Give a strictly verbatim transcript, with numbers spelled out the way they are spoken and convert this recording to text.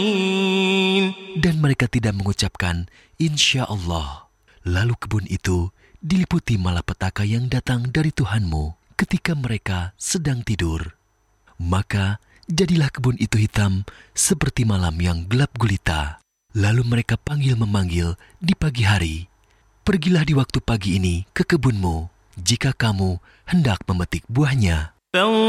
Dan mereka tidak mengucapkan insya Allah. Lalu kebun itu diliputi malapetaka yang datang dari Tuhanmu ketika mereka sedang tidur. Maka jadilah kebun itu hitam seperti malam yang gelap gulita. Lalu mereka panggil-memanggil di pagi hari, pergilah di waktu pagi ini ke kebunmu jika kamu hendak memetik buahnya.